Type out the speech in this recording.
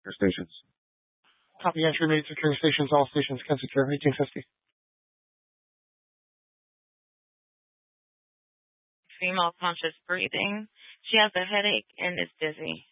secure stations. Copy entry made. Secure stations. All stations can secure. 1850. Female conscious breathing. She has a headache and is dizzy.